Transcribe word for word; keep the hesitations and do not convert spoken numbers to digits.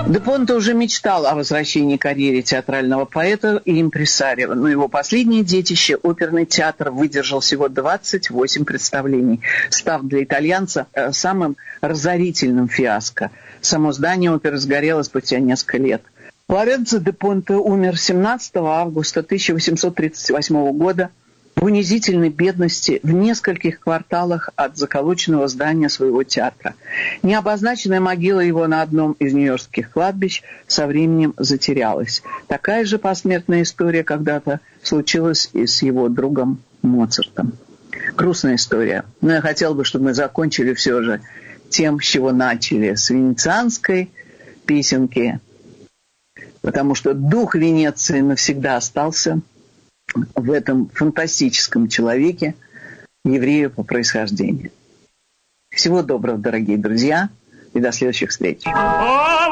Де Понте уже мечтал о возвращении к карьере театрального поэта и импресарио, но его последнее детище, оперный театр, выдержал всего двадцать восемь представлений, став для итальянца самым разорительным фиаско. Само здание оперы сгорело спустя несколько лет. Лоренцо де Понте умер семнадцатого августа тысяча восемьсот тридцать восьмого года в унизительной бедности в нескольких кварталах от заколоченного здания своего театра. Необозначенная могила его на одном из нью-йоркских кладбищ со временем затерялась. Такая же посмертная история когда-то случилась и с его другом Моцартом. Грустная история. Но я хотела бы, чтобы мы закончили все же тем, с чего начали, с венецианской песенки, потому что дух Венеции навсегда остался в этом фантастическом человеке, еврею по происхождению. Всего доброго, дорогие друзья, и до следующих встреч.